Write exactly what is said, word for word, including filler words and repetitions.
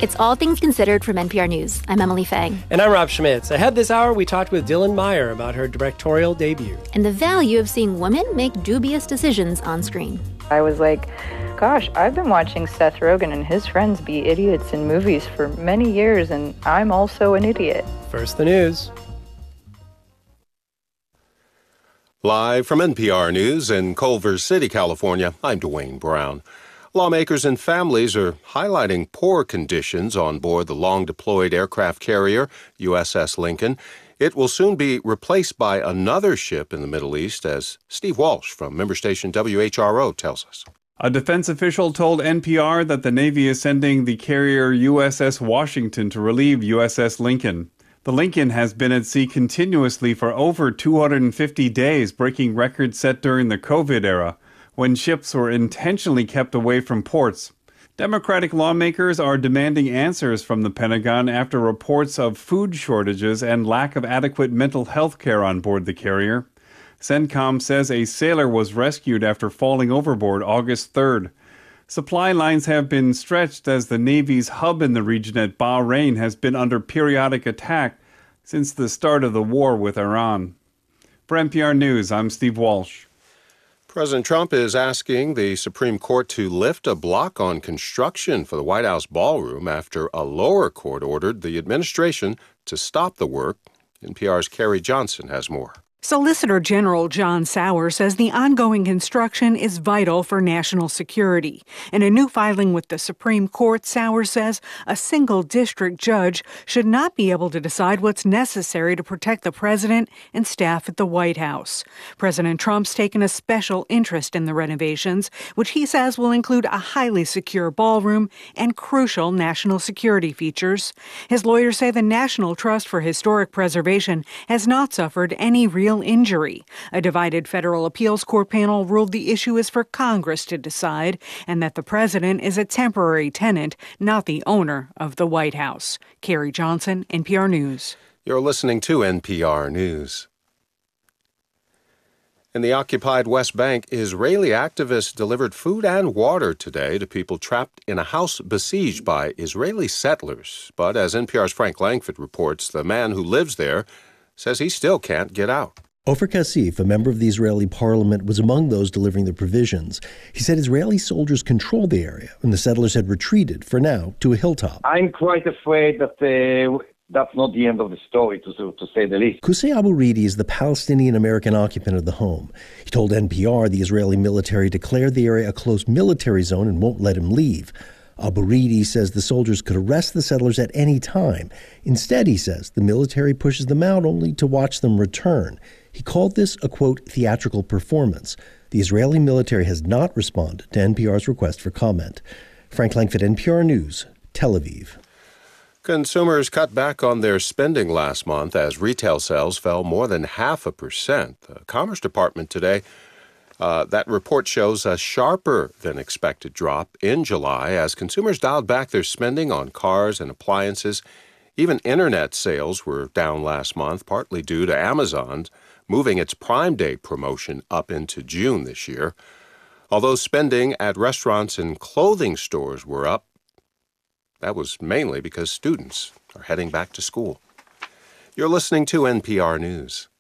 It's All Things Considered from N P R News. I'm Emily Fang. And I'm Rob Schmitz. Ahead this hour, we talked with Dylan Meyer about her directorial debut. And the value of seeing women make dubious decisions on screen. I was like, gosh, I've been watching Seth Rogen and his friends be idiots in movies for many years, and I'm also an idiot. First, the news. Live from N P R News in Culver City, California, I'm Dwayne Brown. Lawmakers and families are highlighting poor conditions on board the long-deployed aircraft carrier U S S Lincoln. It will soon be replaced by another ship in the Middle East, as Steve Walsh from member station W H R O tells us. A defense official told N P R that the Navy is sending the carrier U S S Washington to relieve U S S Lincoln. The Lincoln has been at sea continuously for over two hundred fifty days, breaking records set during the COVID era, when ships were intentionally kept away from ports. Democratic lawmakers are demanding answers from the Pentagon after reports of food shortages and lack of adequate mental health care on board the carrier. CENTCOM says a sailor was rescued after falling overboard August third. Supply lines have been stretched as the Navy's hub in the region at Bahrain has been under periodic attack since the start of the war with Iran. For N P R News, I'm Steve Walsh. President Trump is asking the Supreme Court to lift a block on construction for the White House ballroom after a lower court ordered the administration to stop the work. N P R's Carrie Johnson has more. Solicitor General John Sauer says the ongoing construction is vital for national security. In a new filing with the Supreme Court, Sauer says a single district judge should not be able to decide what's necessary to protect the president and staff at the White House. President Trump's taken a special interest in the renovations, which he says will include a highly secure ballroom and crucial national security features. His lawyers say the National Trust for Historic Preservation has not suffered any real injury. A divided federal appeals court panel ruled the issue is for Congress to decide and that the president is a temporary tenant, not the owner of the White House. Carrie Johnson, N P R News. You're listening to N P R News. In the occupied West Bank, Israeli activists delivered food and water today to people trapped in a house besieged by Israeli settlers. But as N P R's Frank Langford reports, the man who lives there says he still can't get out. Ofer Kassif, a member of the Israeli parliament, was among those delivering the provisions. He said Israeli soldiers controlled the area and the settlers had retreated, for now, to a hilltop. I'm quite afraid that uh, that's not the end of the story, to, to say the least. Qusay Abu Ridi is the Palestinian-American occupant of the home. He told N P R the Israeli military declared the area a close military zone and won't let him leave. Abu Ridi says the soldiers could arrest the settlers at any time. Instead, he says, the military pushes them out only to watch them return. He called this a, quote, theatrical performance. The Israeli military has not responded to N P R's request for comment. Frank Langford, N P R News, Tel Aviv. Consumers cut back on their spending last month as retail sales fell more than half a percent. The Commerce Department today Uh, that report shows a sharper than expected drop in July as consumers dialed back their spending on cars and appliances. Even internet sales were down last month, partly due to Amazon moving its Prime Day promotion up into June this year. Although spending at restaurants and clothing stores were up, that was mainly because students are heading back to school. You're listening to N P R News.